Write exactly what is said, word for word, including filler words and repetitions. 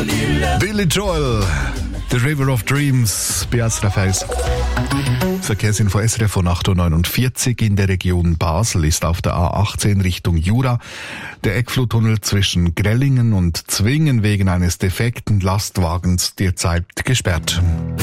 Billy Joel, The River of Dreams, Beat Raffaels. Verkehrsinfo S R F von acht Uhr neunundvierzig. In der Region Basel ist auf der A achtzehn Richtung Jura der Eckfluttunnel zwischen Grellingen und Zwingen wegen eines defekten Lastwagens derzeit gesperrt.